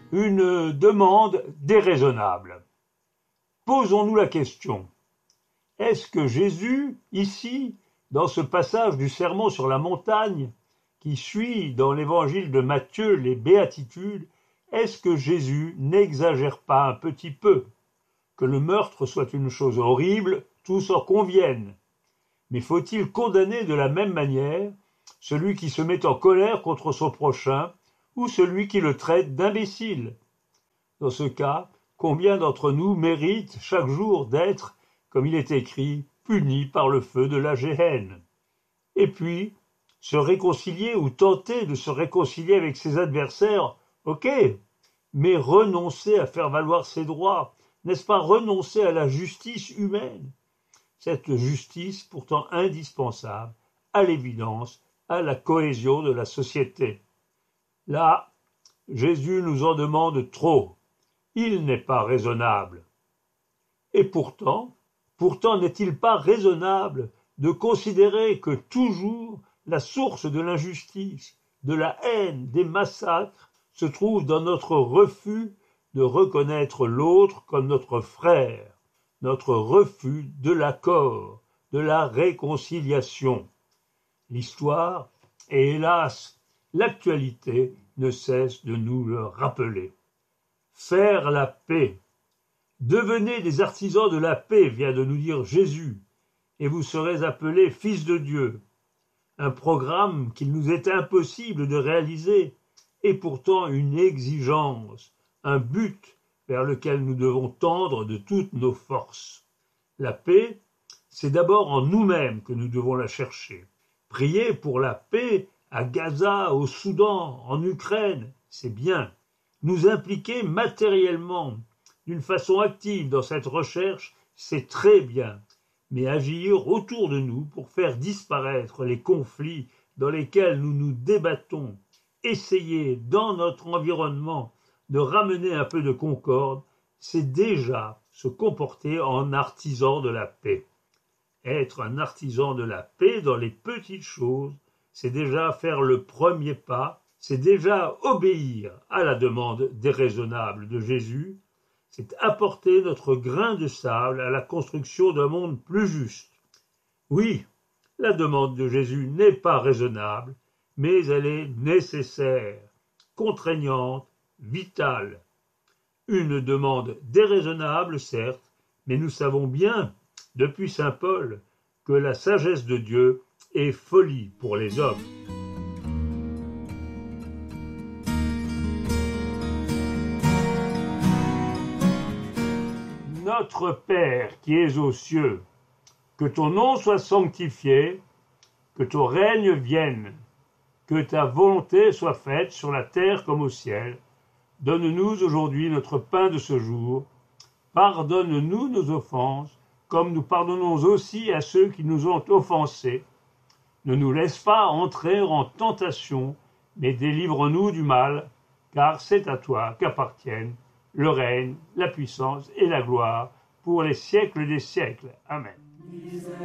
une demande déraisonnable. Posons-nous la question. Est-ce que Jésus, ici, dans ce passage du Sermon sur la montagne, qui suit dans l'évangile de Matthieu les béatitudes, est-ce que Jésus n'exagère pas un petit peu? Que le meurtre soit une chose horrible, tous en conviennent. Mais faut-il condamner de la même manière celui qui se met en colère contre son prochain ou celui qui le traite d'imbécile? Dans ce cas, combien d'entre nous méritent chaque jour d'être, comme il est écrit, punis par le feu de la géhenne? Et puis, se réconcilier ou tenter de se réconcilier avec ses adversaires, ok, mais renoncer à faire valoir ses droits, n'est-ce pas renoncer à la justice humaine? Cette justice pourtant indispensable, à l'évidence, à la cohésion de la société. Là, Jésus nous en demande trop. Il n'est pas raisonnable. Et pourtant n'est-il pas raisonnable de considérer que toujours la source de l'injustice, de la haine, des massacres se trouve dans notre refus de reconnaître l'autre comme notre frère, notre refus de l'accord, de la réconciliation. L'histoire et hélas l'actualité ne cessent de nous le rappeler. Faire la paix. Devenez des artisans de la paix, vient de nous dire Jésus, et vous serez appelés fils de Dieu. Un programme qu'il nous est impossible de réaliser, et pourtant une exigence, un but vers lequel nous devons tendre de toutes nos forces. La paix, c'est d'abord en nous-mêmes que nous devons la chercher. Prier pour la paix à Gaza, au Soudan, en Ukraine, c'est bien. Nous impliquer matériellement, d'une façon active dans cette recherche, c'est très bien. Mais agir autour de nous pour faire disparaître les conflits dans lesquels nous nous débattons, essayer dans notre environnement de ramener un peu de concorde, c'est déjà se comporter en artisan de la paix. Être un artisan de la paix dans les petites choses, c'est déjà faire le premier pas, c'est déjà obéir à la demande déraisonnable de Jésus, c'est apporter notre grain de sable à la construction d'un monde plus juste. Oui, la demande de Jésus n'est pas raisonnable, mais elle est nécessaire, contraignante, vitale. Une demande déraisonnable, certes, mais nous savons bien, depuis saint Paul, que la sagesse de Dieu est folie pour les hommes. Notre Père qui es aux cieux, que ton nom soit sanctifié, que ton règne vienne, que ta volonté soit faite sur la terre comme au ciel. Donne-nous aujourd'hui notre pain de ce jour. Pardonne-nous nos offenses, comme nous pardonnons aussi à ceux qui nous ont offensés. Ne nous laisse pas entrer en tentation, mais délivre-nous du mal, car c'est à toi qu'appartiennent le règne, la puissance et la gloire pour les siècles des siècles. Amen.